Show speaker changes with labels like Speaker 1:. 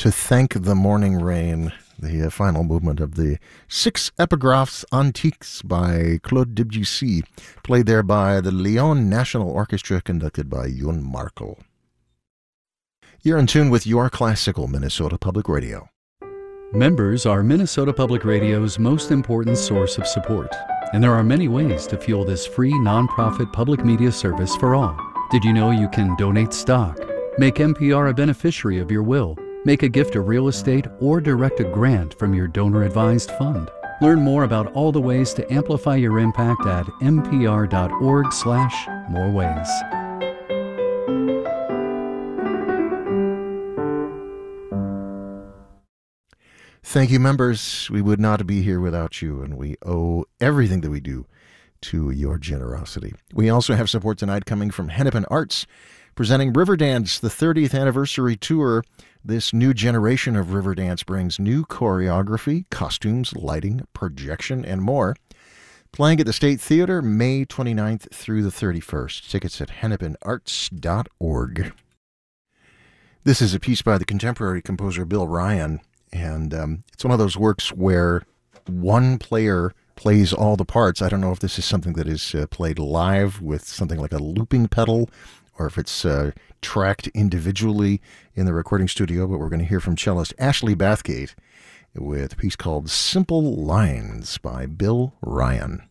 Speaker 1: To Thank the Morning Rain, the final movement of the Six Epigraphs Antiques by Claude Debussy, played there by the Lyon National Orchestra, conducted by Youn Markel. You're in tune with Your Classical Minnesota Public Radio.
Speaker 2: Members are Minnesota Public Radio's most important source of support, and there are many ways to fuel this free nonprofit public media service for all. Did you know you can donate stock, make NPR a beneficiary of your will, make a gift of real estate, or direct a grant from your donor-advised fund? Learn more about all the ways to amplify your impact at npr.org/moreways.
Speaker 1: Thank you, members. We would not be here without you, and we owe everything that we do to your generosity. We also have support tonight coming from Hennepin Arts, presenting Riverdance, the 30th anniversary tour. This new generation of Riverdance brings new choreography, costumes, lighting, projection, and more. Playing at the State Theater May 29th through the 31st. Tickets at hennepinarts.org. This is a piece by the contemporary composer Bill Ryan, and it's one of those works where one player plays all the parts. I don't know if this is something that is played live with something like a looping pedal, or if it's tracked individually in the recording studio, but we're going to hear from cellist Ashley Bathgate with a piece called Simple Lines by Bill Ryan.